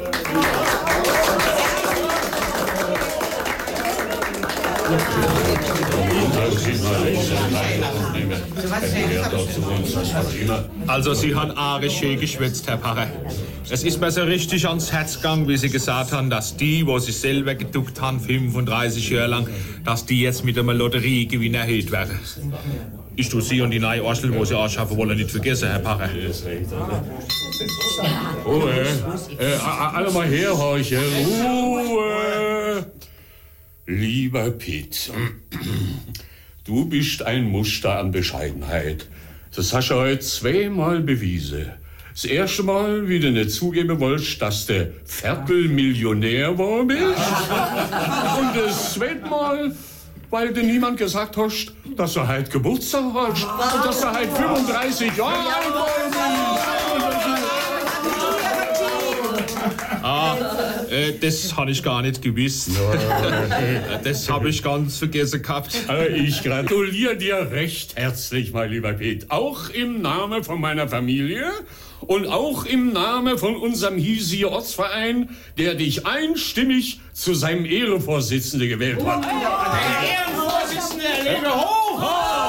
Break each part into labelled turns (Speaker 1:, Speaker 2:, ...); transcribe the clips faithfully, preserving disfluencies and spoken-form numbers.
Speaker 1: Also, Sie haben arg schön geschwätzt, Herr Pfarrer. Es ist mir so richtig ans Herz gegangen, wie Sie gesagt haben, dass die, wo sich selber geduckt haben, fünfunddreißig Jahre lang, dass die jetzt mit einem Lotteriegewinn erhöht werden. Ich tue Sie und die neue Orschel, wo Sie anschaffen wollen, nicht vergessen, Herr Pfarrer.
Speaker 2: Ruhe. Äh, alle mal herhorchen. Ruhe. Lieber Piet, du bist ein Muster an Bescheidenheit. Das hast du heute zweimal bewiesen. Das erste Mal, wie du nicht zugeben wolltest, dass du Viertelmillionär war bist. Und das zweite Mal, weil du niemand gesagt hast, dass du heute Geburtstag hast. Und dass du heute fünfunddreißig Jahre alt bist.
Speaker 1: Ah, äh, das habe ich gar nicht gewusst. Das habe ich ganz vergessen gehabt.
Speaker 2: Ich gratuliere dir recht herzlich, mein lieber Piet. Auch im Namen von meiner Familie und auch im Namen von unserem hiesigen Ortsverein, der dich einstimmig zu seinem Ehrenvorsitzenden gewählt hat.
Speaker 3: Der Ehrenvorsitzende, lebe hoch!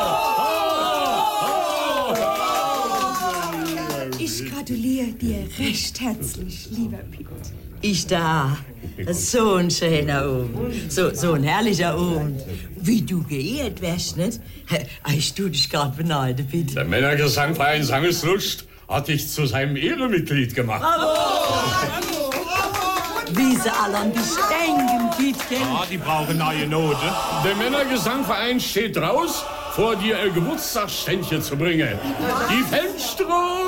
Speaker 4: Ich gratuliere dir recht herzlich, lieber Piet.
Speaker 5: Ich da. So ein schöner Abend. So, so ein herrlicher Abend. Wie du geehrt wärst, nicht? Ich tu dich grad beneiden, Piet.
Speaker 2: Der Männergesangverein Sangeslust hat dich zu seinem Ehrenmitglied gemacht.
Speaker 5: Bravo! Wie sie alle an dich denken, Piet.
Speaker 1: Ah, die brauchen neue Note.
Speaker 2: Der Männergesangverein steht raus, vor dir ein Geburtstagsständchen zu bringen. Die Fenster